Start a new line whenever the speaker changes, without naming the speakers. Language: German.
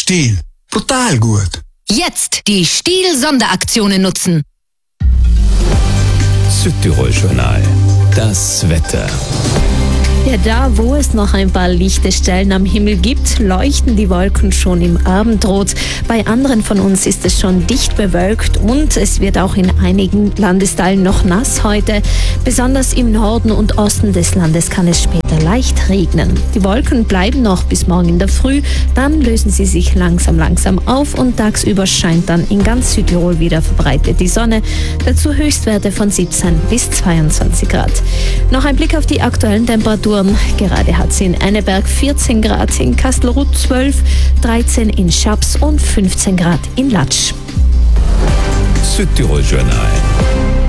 Stiel. Brutal gut.
Jetzt die Stiel-Sonderaktionen nutzen.
Südtirol-Journal. Das Wetter.
Ja, da, wo es noch ein paar lichte Stellen am Himmel gibt, leuchten die Wolken schon im Abendrot. Bei anderen von uns ist es schon dicht bewölkt und es wird auch in einigen Landesteilen noch nass heute. Besonders im Norden und Osten des Landes kann es später leicht regnen. Die Wolken bleiben noch bis morgen in der Früh, dann lösen sie sich langsam auf und tagsüber scheint dann in ganz Südtirol wieder verbreitet die Sonne. Dazu Höchstwerte von 17 bis 22 Grad. Noch ein Blick auf die aktuellen Temperaturen. Gerade hat sie in Enneberg 14 Grad, in Kastelruth 12, 13 in Schaps und 15 Grad in Latsch.
Südtirol-Journal.